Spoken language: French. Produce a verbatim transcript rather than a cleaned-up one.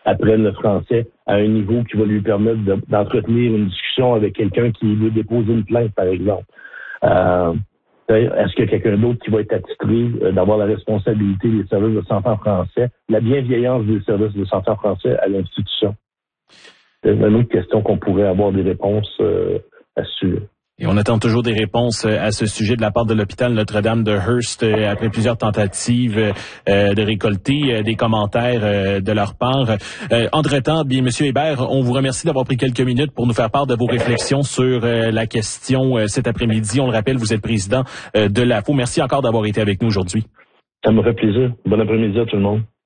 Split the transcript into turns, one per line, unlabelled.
apprenne le français à un niveau qui va lui permettre de, d'entretenir une discussion avec quelqu'un qui veut déposer une plainte, par exemple. Euh, est-ce qu'il y a quelqu'un d'autre qui va être attitré euh, d'avoir la responsabilité des services de santé en français, la bienveillance des services de santé en français à l'institution? C'est une autre question qu'on pourrait avoir des réponses euh, à ce sujet.
Et on attend toujours des réponses à ce sujet de la part de l'hôpital Notre-Dame de Hearst après plusieurs tentatives euh, de récolter euh, des commentaires euh, de leur part. Euh, Entre-temps, bien, Monsieur Hébert, on vous remercie d'avoir pris quelques minutes pour nous faire part de vos réflexions sur euh, la question euh, cet après-midi. On le rappelle, vous êtes président euh, de l'A F O. Merci encore d'avoir été avec nous aujourd'hui.
Ça me fait plaisir. Bon après-midi à tout le monde.